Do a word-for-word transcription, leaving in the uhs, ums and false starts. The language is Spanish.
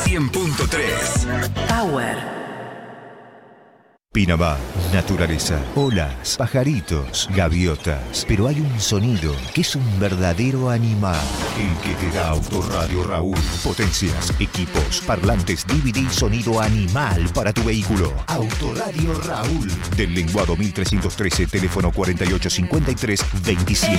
cien punto tres. Power. Pinamar, naturaleza, olas, pajaritos, gaviotas. Pero hay un sonido que es un verdadero animal. El que te da Autoradio Raúl. Potencias, equipos, parlantes, D V D, sonido animal para tu vehículo. Autoradio Raúl. Del Lenguado mil trescientos trece, teléfono cuarenta y ocho cincuenta y tres veintisiete.